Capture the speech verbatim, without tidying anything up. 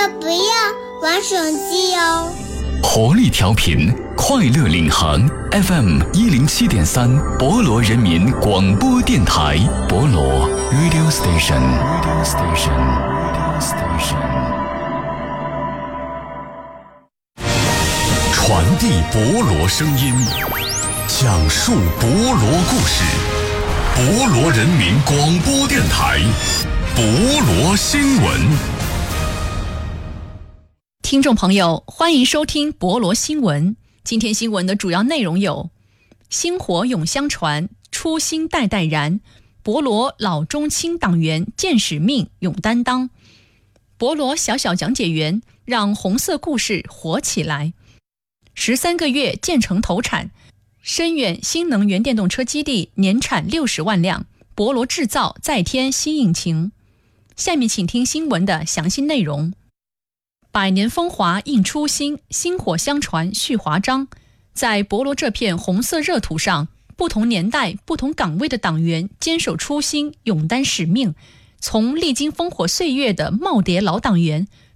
要不要玩手机哦？ 活力调频，快乐领航 F M 一零七点三，博罗人民广播电台，博罗 Radio Station，Radio Station，Radio Station， 传递博罗声音，讲述博罗故事，博罗人民广播电台，博罗新闻。 听众朋友，欢迎收听博罗新闻。今天新闻的主要内容有：薪火永相传，初心代代燃；博罗老中青党员见使命永担当；博罗小小讲解员让红色故事活起来；十三个月建成投产，深远新能源电动车基地年产六十万辆，博罗制造再添新引擎。下面请听新闻的详细内容。百年风华映初心，薪火相传续华章。在博罗这片红色热土上，不同年代、不同岗位的党员坚守初心，勇担使命。从历经烽火岁月的耄耋老党员，